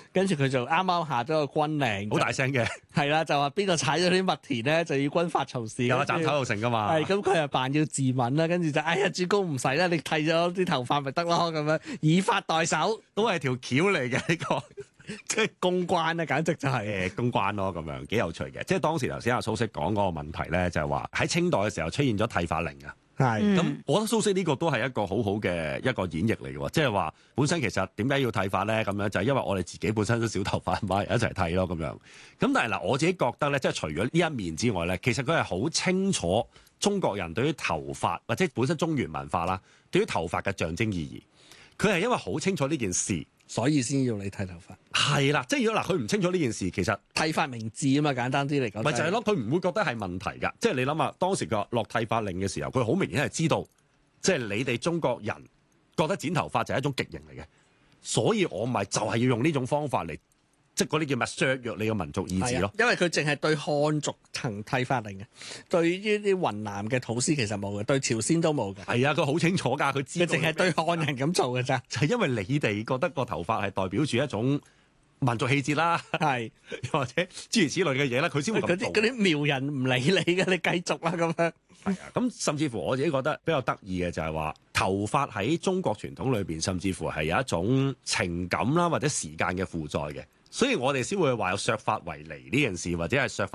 跟住佢就啱啱下咗個軍令， 好大聲嘅， 係啦，就話邊個踩咗啲麥田咧就要軍法從事， 有斬頭又成噶嘛。 係咁，佢又扮要自刎啦，跟住就哎呀，主公唔使啦，你剃咗啲頭髮咪得咯，咁樣以法代首， 都係條橋嚟嘅呢個。 即係公關啊，簡直就係公關咯，咁樣幾有趣嘅。即係當時頭先阿蘇軾講嗰個問題咧，就係話喺清代嘅時候出現咗剃髮令啊。 係咁，我覺得蘇軾呢個都係一個好好嘅一個演繹嚟嘅喎。即係話本身其實點解要剃髮咧？咁樣就係因為我哋自己本身都少頭髮，咪一齊剃咯咁樣。咁但係嗱，我自己覺得咧，即係除咗呢一面之外咧，其實佢係好清楚中國人對於頭髮或者本身中原文化啦，對於頭髮嘅象徵意義。佢係因為好清楚呢件事， 所以先要你剃頭髮。 係啦，即係如果嗱，佢唔清楚呢件事，其實剃髮明志啊嘛，簡單啲嚟講。 咪就係咯，佢唔會覺得係問題㗎。即係你諗下，當時佢落剃髮令嘅時候，佢好明顯係知道，即係你哋中國人覺得剪頭髮就係一種極刑嚟嘅，所以我咪就係要用呢種方法嚟，即係嗰啲叫咩削弱你嘅民族意志咯。 因為佢淨係對漢族行剃髮令嘅，對於啲雲南嘅土司其實冇嘅，對朝鮮都冇嘅。 係啊，佢好清楚㗎，佢知道。 佢淨係對漢人咁做嘅咋。 就係因為你哋覺得個頭髮係代表住一種民族氣節啦， 係或者諸如此類嘅嘢咧，佢先會咁做。 嗰啲苗人唔理你嘅，你繼續啦咁樣。 係啊，咁甚至乎我自己覺得比較得意嘅就係話，頭髮喺中國傳統裏邊，甚至乎係有一種情感啦或者時間嘅負載嘅，所以我哋先會話有削髮為尼呢件事，或者係削髮